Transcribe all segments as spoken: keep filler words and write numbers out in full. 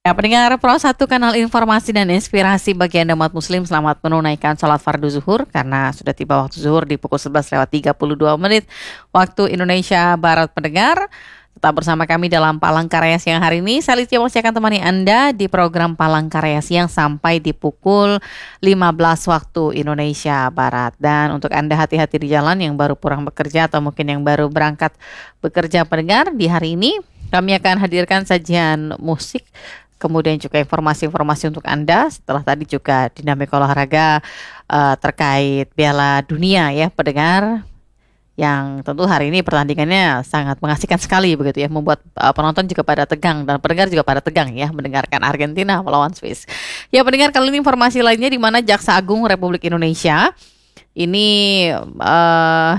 Ya, pendengar Pro satu kanal informasi dan inspirasi bagi Anda umat muslim, selamat menunaikan sholat fardu zuhur karena sudah tiba waktu zuhur di pukul sebelas lewat tiga puluh dua menit waktu Indonesia Barat. Pendengar, tetap bersama kami dalam Palangkaraya Siang hari ini. Saya Litia masih akan temani Anda di program Palangkaraya Siang sampai di pukul lima belas waktu Indonesia Barat. Dan untuk Anda hati-hati di jalan yang baru pulang bekerja atau mungkin yang baru berangkat bekerja, pendengar, di hari ini kami akan hadirkan sajian musik, kemudian juga informasi-informasi untuk Anda. Setelah tadi juga dinamika olahraga uh, terkait Piala Dunia ya, pendengar, yang tentu hari ini pertandingannya sangat mengasihkan sekali begitu ya, membuat uh, penonton juga pada tegang dan pendengar juga pada tegang ya mendengarkan Argentina melawan Swiss. Ya pendengar, kali ini informasi lainnya di mana Jaksa Agung Republik Indonesia ini uh,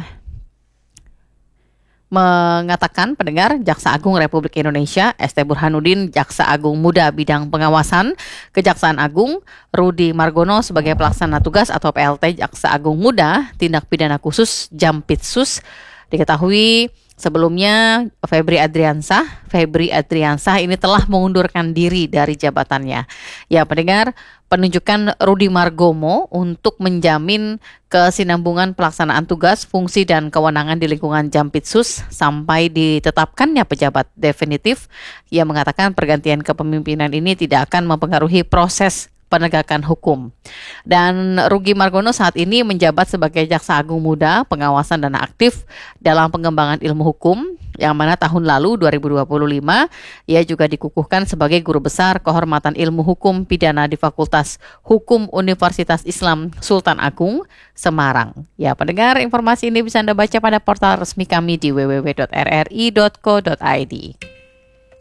mengatakan, pendengar, Jaksa Agung Republik Indonesia S T Burhanuddin, Jaksa Agung Muda Bidang Pengawasan Kejaksaan Agung, Rudi Margono sebagai pelaksana tugas atau P L T Jaksa Agung Muda Tindak Pidana Khusus Jampitsus. Diketahui sebelumnya Febri Adriansah, Febri Adriansah ini telah mengundurkan diri dari jabatannya. Ya pendengar, penunjukan Rudi Margono untuk menjamin kesinambungan pelaksanaan tugas, fungsi dan kewenangan di lingkungan Jampitsus sampai ditetapkannya pejabat definitif. Ia mengatakan pergantian kepemimpinan ini tidak akan mempengaruhi proses penegakan hukum. Dan Rudi Margono saat ini menjabat sebagai Jaksa Agung Muda Pengawasan dan aktif dalam pengembangan ilmu hukum, yang mana tahun lalu dua ribu dua puluh lima ia juga dikukuhkan sebagai Guru Besar Kehormatan Ilmu Hukum Pidana di Fakultas Hukum Universitas Islam Sultan Agung, Semarang. Ya pendengar, informasi ini bisa Anda baca pada portal resmi kami di w w w titik r r i titik co titik i d.